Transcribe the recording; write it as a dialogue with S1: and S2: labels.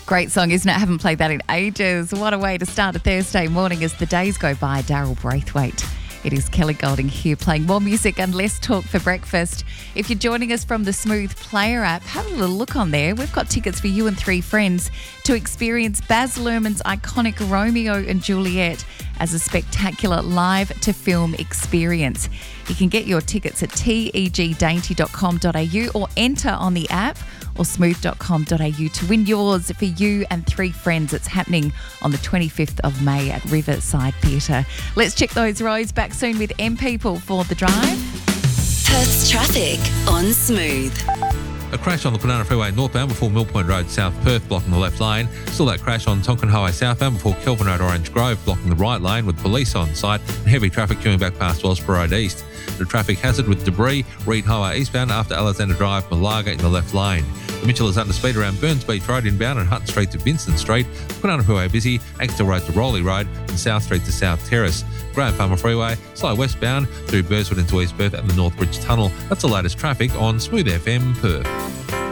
S1: Great song, isn't it? I haven't played that in ages. What a way to start a Thursday morning as the days go by. Daryl Braithwaite. It is Kelly Golding here playing more music and less talk for breakfast. If you're joining us from the Smooth Player app, have a little look on there. We've got tickets for you and 3 friends to experience Baz Luhrmann's iconic Romeo and Juliet as a spectacular live-to-film experience. You can get your tickets at tegdainty.com.au or enter on the app or smooth.com.au to win yours for you and 3 friends. It's happening on the 25th of May at Riverside Theatre. Let's check those roads. Back soon with M People for The Drive.
S2: Perth's traffic on Smooth.
S3: A crash on the Kwinana Freeway northbound before Mill Point Road, South Perth, blocking the left lane. Still that crash on Tonkin Highway southbound before Kelvin Road, Orange Grove, blocking the right lane with police on site and heavy traffic queuing back past Wellsborough Road East. The traffic hazard with debris, Reed Highway eastbound after Alexander Drive, Malaga in the left lane. The Mitchell is under speed around Burns Beach Road inbound and Hutton Street to Vincent Street. Kwinana Freeway busy, Axtell Road to Rowley Road and South Street to South Terrace. Graham Farmer Freeway, slow westbound through Burswood into East Perth and the North Bridge Tunnel. That's the latest traffic on Smooth FM Perth.